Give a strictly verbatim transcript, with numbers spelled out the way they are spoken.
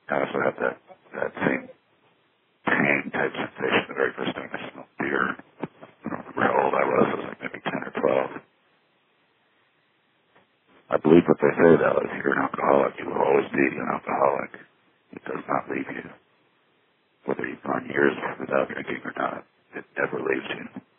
I also have that, that same tang type sensation the very first time I smelled beer. I don't remember how old I was. I was like maybe ten or twelve. I believe what they say, though. If you're an alcoholic, you will always be an alcoholic. It does not leave you. Whether you've gone years without drinking or not, it never leaves you.